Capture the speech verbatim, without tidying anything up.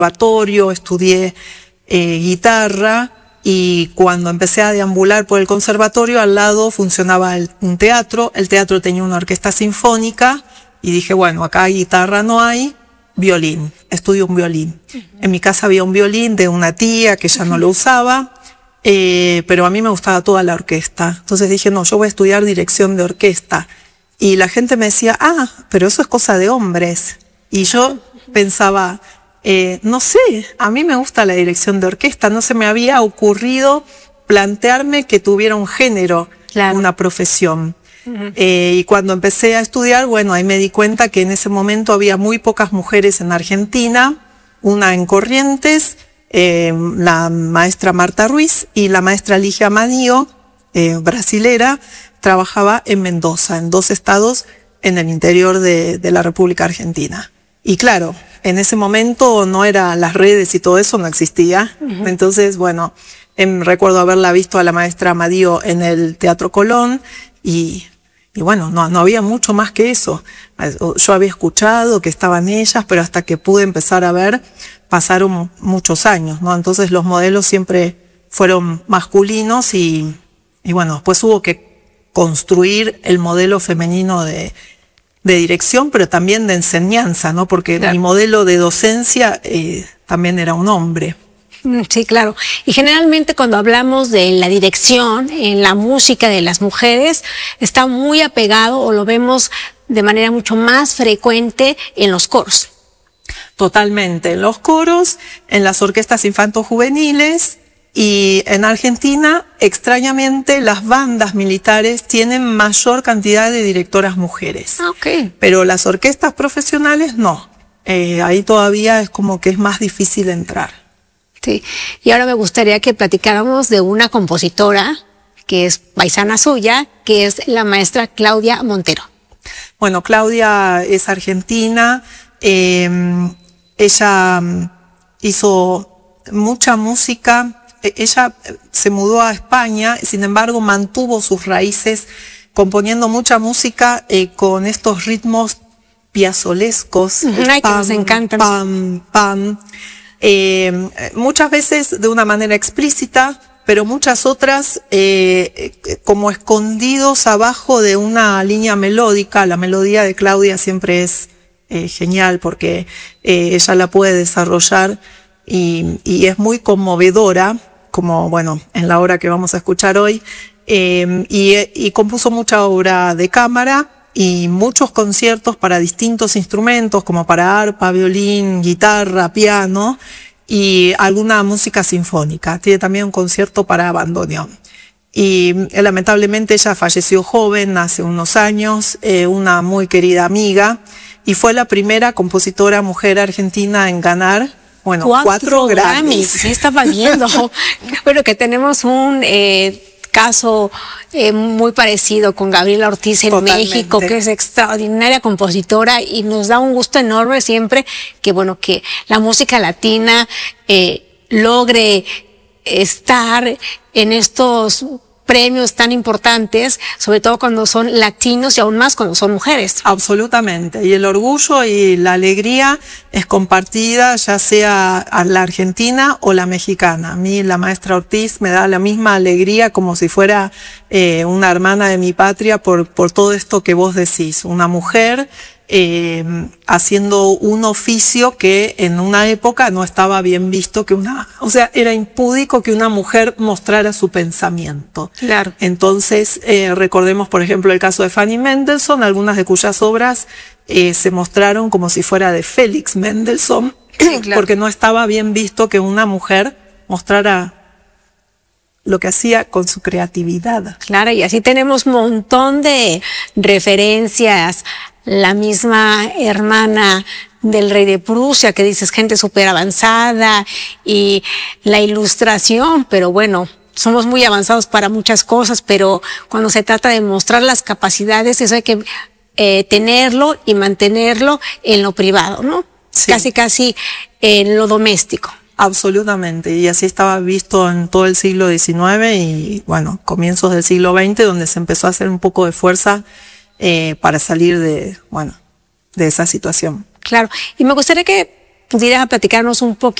conservatorio, estudié eh, guitarra, y cuando empecé a deambular por el conservatorio, al lado funcionaba el, un teatro. El teatro tenía una orquesta sinfónica y dije, bueno, acá guitarra no hay, violín, estudio un violín. Uh-huh. En mi casa había un violín de una tía que ya uh-huh. no lo usaba, eh, pero a mí me gustaba toda la orquesta. Entonces dije, no, yo voy a estudiar dirección de orquesta. Y la gente me decía, ah, pero eso es cosa de hombres. Y yo pensaba, eh, no sé, a mí me gusta la dirección de orquesta, no se me había ocurrido plantearme que tuviera un género, claro. una profesión. Uh-huh. eh, y cuando empecé a estudiar, bueno, ahí me di cuenta que en ese momento había muy pocas mujeres en Argentina, una en Corrientes, eh, la maestra Marta Ruiz, y la maestra Ligia Amadío, eh, brasilera, trabajaba en Mendoza, en dos estados en el interior de, de la República Argentina. Y claro, en ese momento no era las redes y todo eso, no existía. Uh-huh. Entonces, bueno, em, recuerdo haberla visto a la maestra Amadío en el Teatro Colón y, y bueno, no, no había mucho más que eso. Yo había escuchado que estaban ellas, pero hasta que pude empezar a ver, pasaron muchos años, ¿no? Entonces los modelos siempre fueron masculinos y, y bueno, después hubo que construir el modelo femenino de, de dirección, pero también de enseñanza, ¿no? Porque claro. mi modelo de docencia eh, también era un hombre. Sí, claro. Y generalmente cuando hablamos de la dirección en la música de las mujeres, está muy apegado o lo vemos de manera mucho más frecuente en los coros. Totalmente, en los coros, en las orquestas infanto-juveniles. Y en Argentina, extrañamente, las bandas militares tienen mayor cantidad de directoras mujeres. Okay. Pero las orquestas profesionales no. Eh, ahí todavía es como que es más difícil entrar. Sí. Y ahora me gustaría que platicáramos de una compositora que es paisana suya, que es la maestra Claudia Montero. Bueno, Claudia es argentina. Eh, ella hizo mucha música. Ella se mudó a España, sin embargo mantuvo sus raíces componiendo mucha música eh, con estos ritmos piazolescos. Ay, pam, que nos encantan. Pam, pam. Eh, muchas veces de una manera explícita, pero muchas otras eh, como escondidos abajo de una línea melódica. La melodía de Claudia siempre es eh, genial porque eh, ella la puede desarrollar y, y es muy conmovedora, como bueno, en la obra que vamos a escuchar hoy, eh, y, y compuso mucha obra de cámara y muchos conciertos para distintos instrumentos, como para arpa, violín, guitarra, piano, y alguna música sinfónica. Tiene también un concierto para bandoneón. Y eh, lamentablemente ella falleció joven, hace unos años, eh, una muy querida amiga, y fue la primera compositora mujer argentina en ganar Bueno, cuatro, cuatro Grammys. Sí, estaba viendo. Bueno, que tenemos un eh, caso eh, muy parecido con Gabriela Ortiz en Totalmente. México, que es extraordinaria compositora y nos da un gusto enorme siempre que, bueno, que la música latina eh, logre estar en estos premios tan importantes, sobre todo cuando son latinos y aún más cuando son mujeres. Absolutamente, y el orgullo y la alegría es compartida ya sea a la argentina o la mexicana. A mí la maestra Ortiz me da la misma alegría como si fuera eh, una hermana de mi patria por, por todo esto que vos decís, una mujer Eh, haciendo un oficio que en una época no estaba bien visto que una, o sea, era impúdico que una mujer mostrara su pensamiento. Claro. Entonces, eh, recordemos, por ejemplo, el caso de Fanny Mendelssohn, algunas de cuyas obras eh, se mostraron como si fuera de Félix Mendelssohn, sí, claro. porque no estaba bien visto que una mujer mostrara lo que hacía con su creatividad. Claro, y así tenemos un montón de referencias. La misma hermana del rey de Prusia, que dices gente súper avanzada, y la ilustración, pero bueno, somos muy avanzados para muchas cosas, pero cuando se trata de mostrar las capacidades, eso hay que eh, tenerlo y mantenerlo en lo privado, ¿no? Sí. Casi, casi en lo doméstico. Absolutamente, y así estaba visto en todo el siglo diecinueve y, bueno, comienzos del siglo veinte, donde se empezó a hacer un poco de fuerza eh, para salir de, bueno, de esa situación. Claro, y me gustaría que pudiera platicarnos un poquito